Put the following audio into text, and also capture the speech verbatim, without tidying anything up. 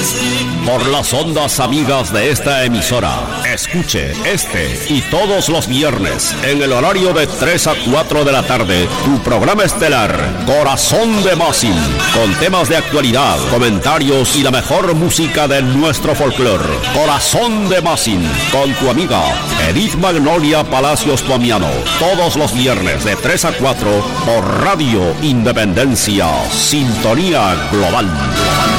Por las ondas amigas de esta emisora, escuche este y todos los viernes, en el horario de tres a cuatro de la tarde, tu programa estelar, Corazón de Masin, con temas de actualidad, comentarios y la mejor música de nuestro folclore. Corazón de Masin, con tu amiga Edith Magnolia Palacios Pomiano, todos los viernes de tres a cuatro por Radio Independencia, Sintonía Global.